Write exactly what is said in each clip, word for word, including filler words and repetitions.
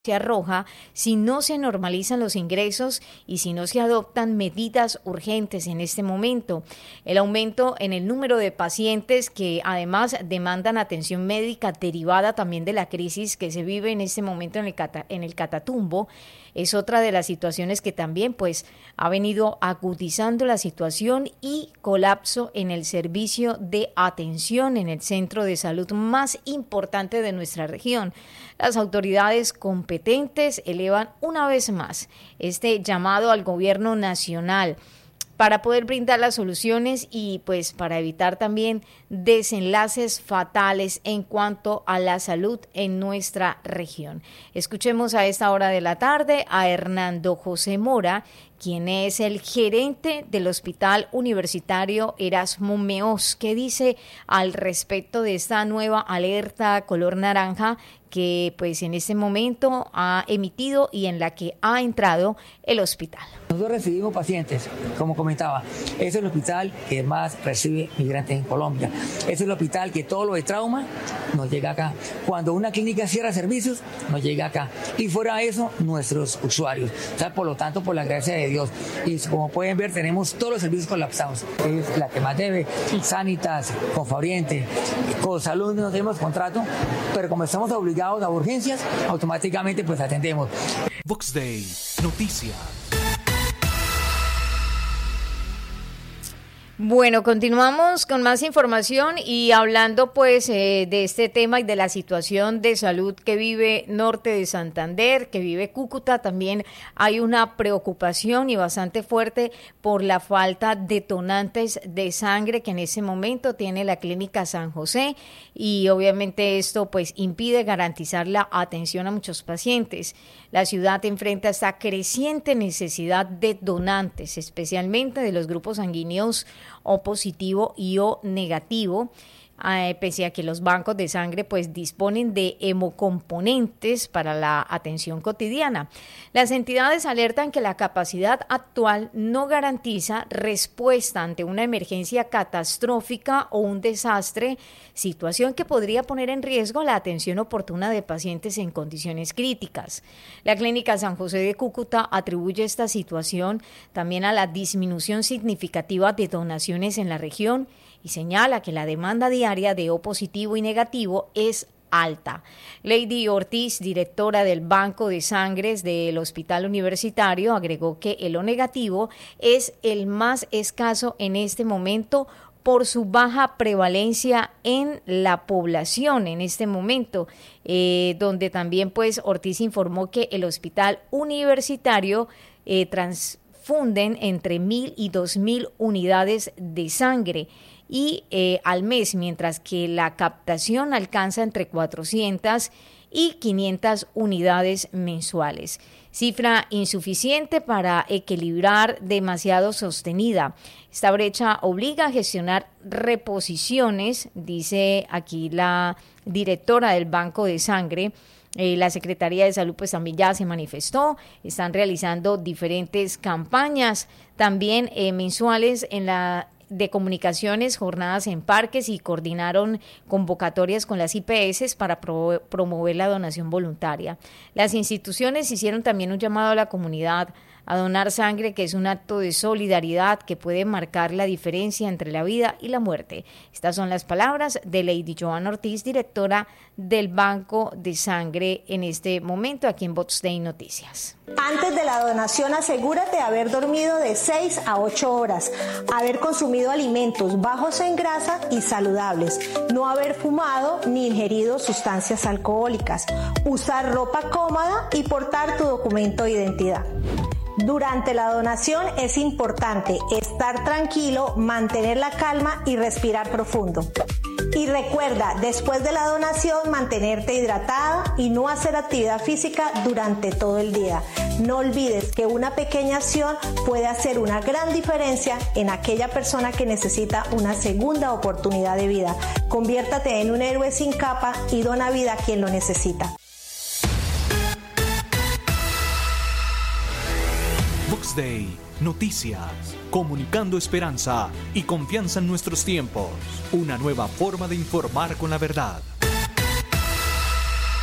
roja si no se normalizan los ingresos y si no se adoptan medidas urgentes en este momento. El aumento en el número de pacientes que además demandan atención médica derivada también de la crisis que se vive en este momento en el, Cata, en el Catatumbo es otra de las situaciones que también pues ha venido agudizando la situación y colapso en el servicio de atención en el centro de salud más importante de nuestra región. Las autoridades competentes elevan una vez más este llamado al gobierno nacional para poder brindar las soluciones y pues para evitar también desenlaces fatales en cuanto a la salud en nuestra región. Escuchemos a esta hora de la tarde a Hernando José Mora, quien es el gerente del Hospital Universitario Erasmo Meós, que dice al respecto de esta nueva alerta color naranja que pues en este momento ha emitido y en la que ha entrado el hospital. Nosotros recibimos pacientes, como comentaba, es el hospital que más recibe migrantes en Colombia, es el hospital que todo lo de trauma nos llega acá. Cuando una clínica cierra servicios, nos llega acá. Y fuera de eso, nuestros usuarios. O sea, por lo tanto, por la gracia de Dios. Y como pueden ver, tenemos todos los servicios colapsados. Es la que más debe, Sanitas, Confabriente, con salud no tenemos contrato, pero como estamos obligados a urgencias, automáticamente pues atendemos. Vox Day, noticias. Bueno, continuamos con más información y hablando pues eh, de este tema y de la situación de salud que vive Norte de Santander, que vive Cúcuta. También hay una preocupación y bastante fuerte por la falta de donantes de sangre que en ese momento tiene la Clínica San José, y obviamente esto pues impide garantizar la atención a muchos pacientes. La ciudad enfrenta esta creciente necesidad de donantes, especialmente de los grupos sanguíneos O positivo y O negativo, eh, pese a que los bancos de sangre pues disponen de hemocomponentes para la atención cotidiana. Las entidades alertan que la capacidad actual no garantiza respuesta ante una emergencia catastrófica o un desastre, situación que podría poner en riesgo la atención oportuna de pacientes en condiciones críticas. La Clínica San José de Cúcuta atribuye esta situación también a la disminución significativa de donaciones en la región y señala que la demanda diaria de O positivo y negativo es alta. Lady Ortiz, directora del Banco de Sangres del Hospital Universitario, agregó que el O negativo es el más escaso en este momento por su baja prevalencia en la población en este momento, eh, donde también pues Ortiz informó que el Hospital Universitario eh, transfunden entre mil y dos mil unidades de sangre y eh, al mes, mientras que la captación alcanza entre cuatrocientas y quinientas unidades mensuales. Cifra insuficiente para equilibrar demasiado sostenida. Esta brecha obliga a gestionar reposiciones, dice aquí la directora del Banco de Sangre. Eh, la Secretaría de Salud pues también ya se manifestó, están realizando diferentes campañas también eh, mensuales en la de comunicaciones, jornadas en parques, y coordinaron convocatorias con las I P S para pro- promover la donación voluntaria. Las instituciones hicieron también un llamado a la comunidad a donar sangre, que es un acto de solidaridad que puede marcar la diferencia entre la vida y la muerte. Estas son las palabras de Lady Joana Ortiz, directora del Banco de Sangre en este momento aquí en Vox Day Noticias. Antes de la donación, asegúrate de haber dormido de seis a ocho horas, haber consumido alimentos bajos en grasa y saludables, no haber fumado ni ingerido sustancias alcohólicas, usar ropa cómoda y portar tu documento de identidad. Durante la donación es importante estar tranquilo, mantener la calma y respirar profundo. Y recuerda, después de la donación, mantenerte hidratada y no hacer actividad física durante todo el día. No olvides que una pequeña acción puede hacer una gran diferencia en aquella persona que necesita una segunda oportunidad de vida. Conviértate en un héroe sin capa y dona vida a quien lo necesita. Vox Day, noticias, comunicando esperanza y confianza en nuestros tiempos. Una nueva forma de informar con la verdad.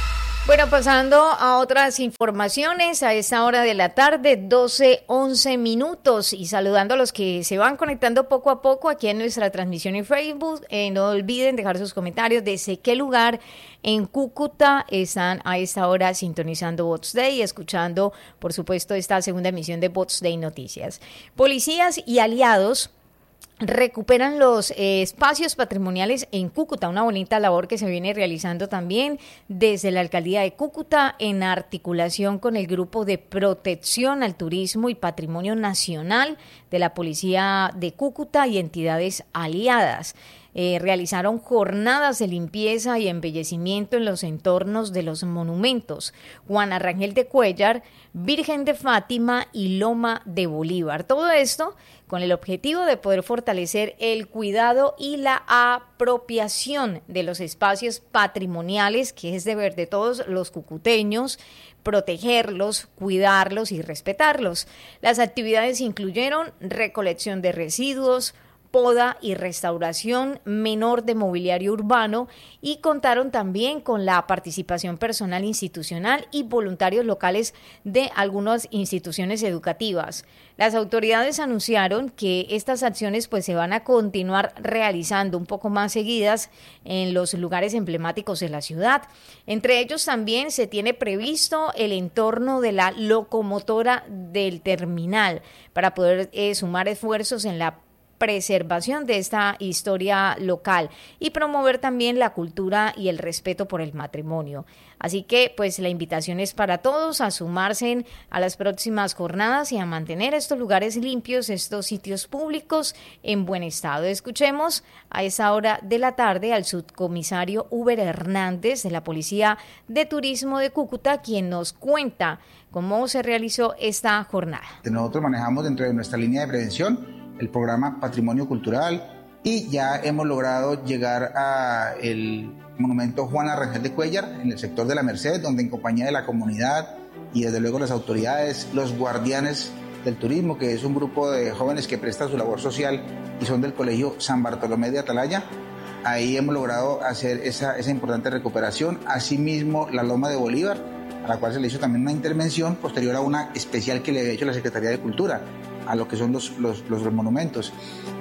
Bueno, pasando a otras informaciones a esta hora de la tarde, doce, once minutos, y saludando a los que se van conectando poco a poco aquí en nuestra transmisión en Facebook. Eh, no olviden dejar sus comentarios desde qué lugar en Cúcuta están a esta hora sintonizando Bots Day y escuchando, por supuesto, esta segunda emisión de Bots Day Noticias. Policías y aliados recuperan los eh, espacios patrimoniales en Cúcuta, una bonita labor que se viene realizando también desde la Alcaldía de Cúcuta en articulación con el Grupo de Protección al Turismo y Patrimonio Nacional de la Policía de Cúcuta y entidades aliadas. Eh, realizaron jornadas de limpieza y embellecimiento en los entornos de los monumentos Juan Arrangel de Cuéllar, Virgen de Fátima y Loma de Bolívar. Todo esto con el objetivo de poder fortalecer el cuidado y la apropiación de los espacios patrimoniales, que es deber de todos los cucuteños, protegerlos, cuidarlos y respetarlos. Las actividades incluyeron recolección de residuos, poda y restauración menor de mobiliario urbano y contaron también con la participación personal institucional y voluntarios locales de algunas instituciones educativas. Las autoridades anunciaron que estas acciones pues se van a continuar realizando un poco más seguidas en los lugares emblemáticos de la ciudad. Entre ellos también se tiene previsto el entorno de la locomotora del terminal para poder eh, sumar esfuerzos en la preservación de esta historia local y promover también la cultura y el respeto por el matrimonio. Así que pues la invitación es para todos a sumarse a las próximas jornadas y a mantener estos lugares limpios, estos sitios públicos en buen estado. Escuchemos a esa hora de la tarde al subcomisario Uber Hernández de la Policía de Turismo de Cúcuta, quien nos cuenta cómo se realizó esta jornada. Nosotros manejamos dentro de nuestra línea de prevención el programa Patrimonio Cultural y ya hemos logrado llegar a el monumento Juan Arrangel de Cuéllar en el sector de la Merced, donde en compañía de la comunidad y desde luego las autoridades, los guardianes del turismo, que es un grupo de jóvenes que presta su labor social y son del Colegio San Bartolomé de Atalaya, ahí hemos logrado hacer esa, esa importante recuperación. Asimismo, la Loma de Bolívar, a la cual se le hizo también una intervención posterior a una especial que le había hecho la Secretaría de Cultura a lo que son los, los, los, los monumentos.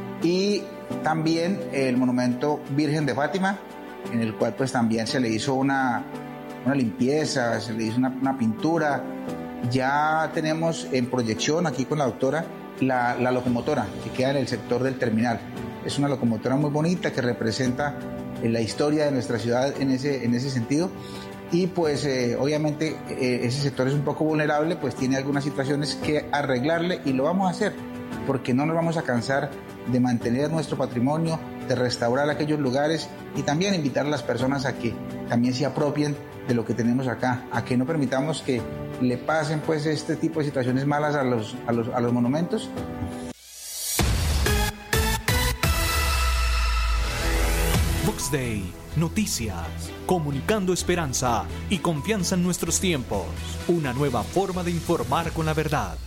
Y también el monumento Virgen de Fátima, en el cual pues también se le hizo una, una limpieza, se le hizo una, una pintura. Ya tenemos en proyección aquí con la doctora la, la locomotora que queda en el sector del terminal. Es una locomotora muy bonita que representa la historia de nuestra ciudad en ese, en ese sentido. Y pues eh, obviamente eh, ese sector es un poco vulnerable, pues tiene algunas situaciones que arreglarle y lo vamos a hacer porque no nos vamos a cansar de mantener nuestro patrimonio, de restaurar aquellos lugares y también invitar a las personas a que también se apropien de lo que tenemos acá, a que no permitamos que le pasen pues este tipo de situaciones malas a los, a los, a los monumentos. Box Day, noticias, comunicando esperanza y confianza en nuestros tiempos. Una nueva forma de informar con la verdad.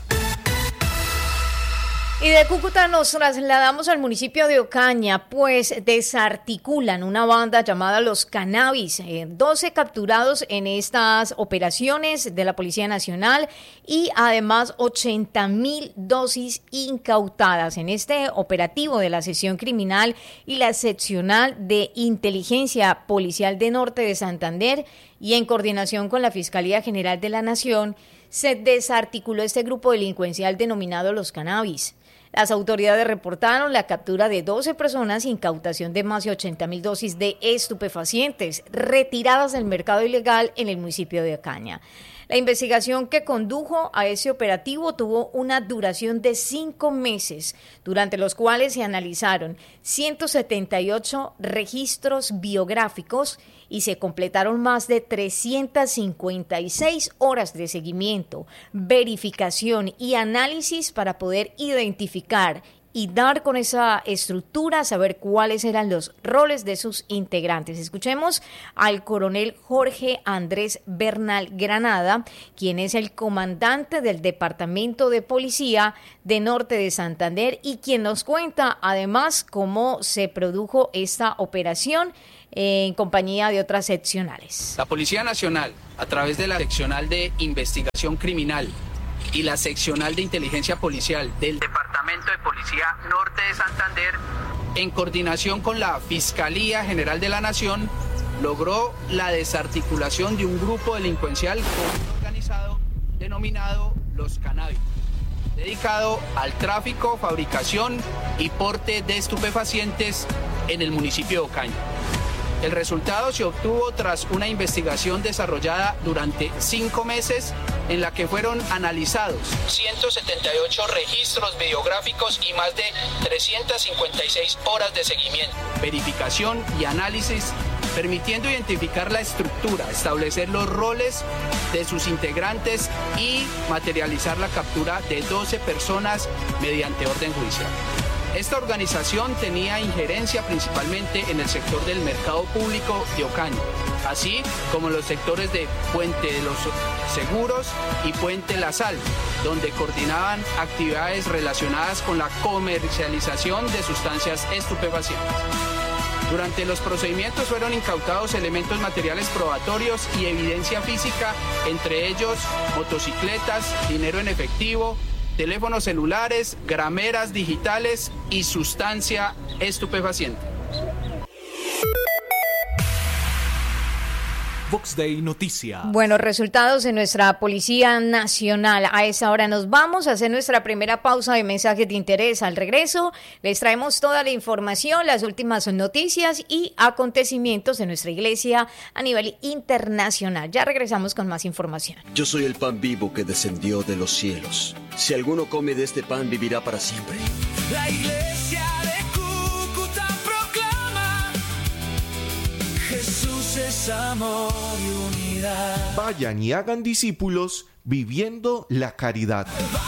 Y de Cúcuta nos trasladamos al municipio de Ocaña, pues desarticulan una banda llamada Los Cannabis, eh, doce capturados en estas operaciones de la Policía Nacional y además ochenta mil dosis incautadas en este operativo de la sección criminal y la seccional de inteligencia policial de Norte de Santander y en coordinación con la Fiscalía General de la Nación. Se desarticuló este grupo delincuencial denominado Los Cannabis. Las autoridades reportaron la captura de doce personas e incautación de más de ochenta mil dosis de estupefacientes retiradas del mercado ilegal en el municipio de Ocaña. La investigación que condujo a ese operativo tuvo una duración de cinco meses, durante los cuales se analizaron ciento setenta y ocho registros biográficos y se completaron más de trescientas cincuenta y seis horas de seguimiento, verificación y análisis para poder identificar y dar con esa estructura, saber cuáles eran los roles de sus integrantes. Escuchemos al coronel Jorge Andrés Bernal Granada, quien es el comandante del Departamento de Policía de Norte de Santander y quien nos cuenta además cómo se produjo esta operación eh, en compañía de otras seccionales. La Policía Nacional, a través de la Seccional de Investigación Criminal y la Seccional de Inteligencia Policial del Departamento de Policía Norte de Santander, en coordinación con la Fiscalía General de la Nación, logró la desarticulación de un grupo delincuencial organizado denominado Los Canábicos, dedicado al tráfico, fabricación y porte de estupefacientes en el municipio de Ocaña. El resultado se obtuvo tras una investigación desarrollada durante cinco meses en la que fueron analizados ciento setenta y ocho registros videográficos y más de trescientas cincuenta y seis horas de seguimiento, verificación y análisis, permitiendo identificar la estructura, establecer los roles de sus integrantes y materializar la captura de doce personas mediante orden judicial. Esta organización tenía injerencia principalmente en el sector del mercado público de Ocaña, así como en los sectores de Puente de los Seguros y Puente La Sal, donde coordinaban actividades relacionadas con la comercialización de sustancias estupefacientes. Durante los procedimientos fueron incautados elementos materiales probatorios y evidencia física, entre ellos motocicletas, dinero en efectivo, teléfonos celulares, grameras digitales y sustancia estupefaciente. Vox Day Noticias. Buenos resultados en nuestra Policía Nacional. A esa hora nos vamos a hacer nuestra primera pausa de mensajes de interés. Al regreso les traemos toda la información, las últimas noticias y acontecimientos de nuestra iglesia a nivel internacional. Ya regresamos con más información. Yo soy el pan vivo que descendió de los cielos. Si alguno come de este pan, vivirá para siempre. La iglesia de Cúcuta proclama: Jesús es amor y unidad. Vayan y hagan discípulos viviendo la caridad.